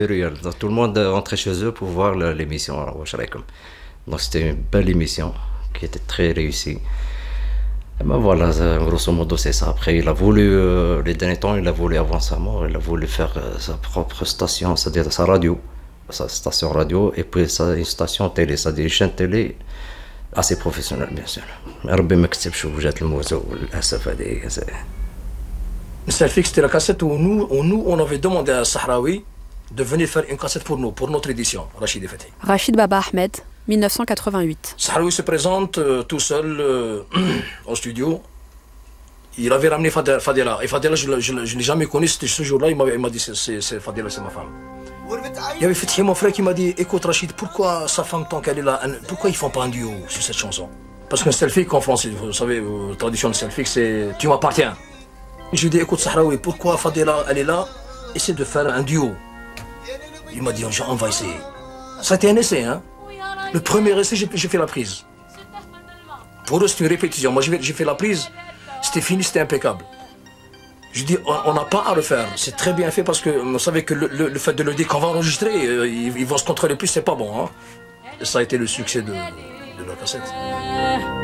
Donc, tout le monde rentrait chez eux pour voir l'émission. Donc c'était une belle émission qui était très réussie. Et ben voilà, grosso modo c'est ça. Après il a voulu, les derniers temps, il a voulu avant sa mort, il a voulu faire sa propre station, c'est-à-dire sa radio, sa station radio, et puis une station télé, c'est-à-dire une chaîne télé assez professionnelle bien sûr. ربي ما كتبش وجات الموت وللاسف هذه. Selfie, c'était la cassette où nous on avait demandé à Sahraoui de venir faire une cassette pour nous, pour notre édition, Rachid Fatih. Rachid Baba Ahmed, 1988. Sahraoui se présente tout seul au studio. Il avait ramené Fadela. Et Fadela, je ne l'ai jamais connu, c'était ce jour-là, il m'a dit c'est Fadela, c'est ma femme. Il y avait Fatih, mon frère, qui m'a dit écoute Rachid, pourquoi sa femme, tant qu'elle est là, pourquoi ils font pas un duo sur cette chanson? Parce qu'un selfie en français, vous savez, la tradition de selfie, c'est tu m'appartiens. Je lui ai dit écoute Sahraoui, pourquoi Fadela, elle est là, essaie de faire un duo. Il m'a dit on va essayer. Ça a été un essai, hein. Le premier essai, j'ai fait la prise. Pour eux, c'est une répétition. Moi, j'ai fait la prise, c'était fini, c'était impeccable. Je dis, on n'a pas à le faire. C'est très bien fait parce que vous savez que le fait de le dire qu'on va enregistrer, ils vont se contrôler plus, c'est pas bon. Hein. Et ça a été le succès de la cassette.